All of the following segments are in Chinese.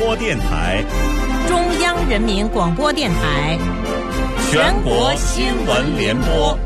播电台、 中央人民广播电台、 全国新闻联播。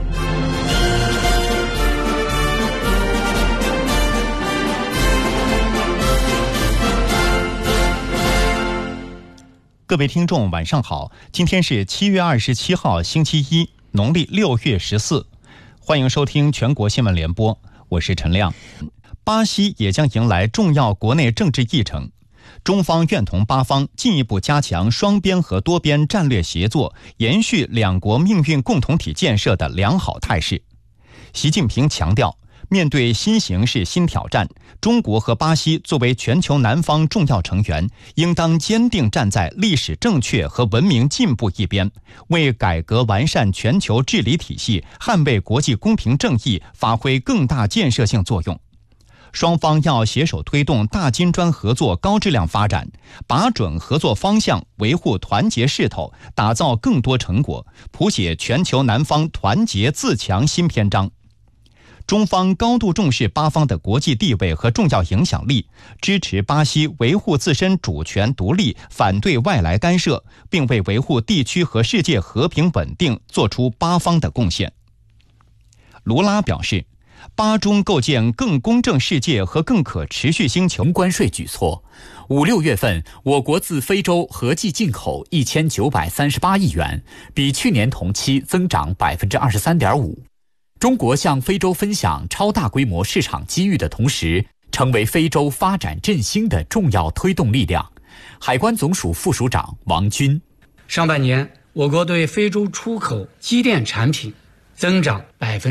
各位听众晚上好，今天是7月27号星期一，农历6月14，欢迎收听全国新闻联播，我是陈亮。巴西也将迎来重要国内政治议程，中方愿同巴方进一步加强双边和多边战略协作，延续两国命运共同体建设的良好态势。习近平强调，面对新形势新挑战，中国和巴西作为全球南方重要成员，应当坚定站在历史正确和文明进步一边，为改革完善全球治理体系、捍卫国际公平正义发挥更大建设性作用。双方要携手推动大金砖合作高质量发展，把准合作方向，维护团结势头，打造更多成果，谱写全球南方团结自强新篇章。中方高度重视巴方的国际地位和重要影响力，支持巴西维护自身主权独立，反对外来干涉，并为维护地区和世界和平稳定做出巴方的贡献。卢拉表示，巴中构建更公正世界和更可持续星球。 关税举措，5、6月份，我国自非洲合计进口1938亿元，比去年同期增长23.5%。中国向非洲分享超大规模市场机遇的同时，成为非洲发展振兴的重要推动力量。海关总署副署长王军： 上半年，我国对非洲出口机电产品增长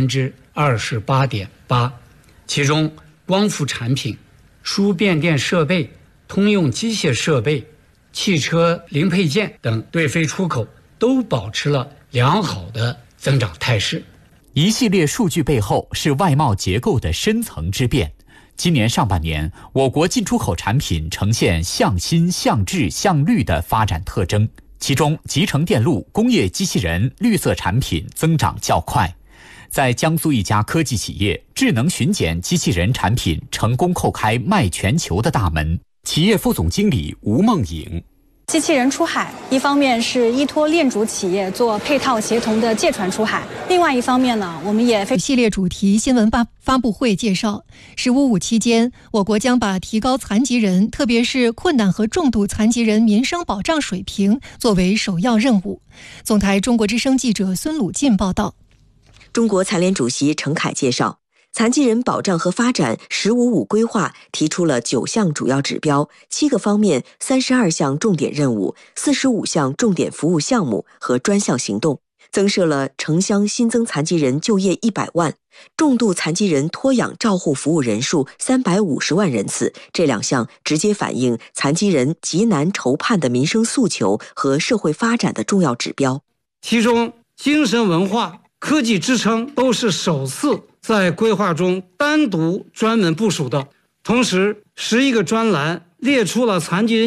28.8%，其中光伏产品、输变电设备、通用机械设备、汽车零配件等对非出口都保持了良好的增长态势。 一系列数据背后是外贸结构的深层之变。今年上半年，我国进出口产品呈现向新、向质、向绿的发展特征，其中集成电路、工业机器人、绿色产品增长较快。在江苏一家科技企业，智能巡检机器人产品成功叩开卖全球的大门。企业副总经理吴梦颖： 机器人出海，一方面是依托链主企业做配套协同的借船出海，另外一方面呢，我们也系列主题新闻发布会介绍，15.5期间，我国将把提高残疾人，特别是困难和重度残疾人民生保障水平作为首要任务。总台中国之声记者孙鲁进报道。 中国残联主席陈凯介绍，残疾人保障和发展15.5规划提出了9项主要指标、7个方面、32项重点任务、45项重点服务项目和专项行动，增设了城乡新增残疾人就业100万，重度残疾人托养照护服务人数350万人次，这2项直接反映残疾人极难筹盼的民生诉求和社会发展的重要指标。 其中，精神文化、科技支撑都是首次在规划中单独专门部署的，同时11个专栏列出了残疾人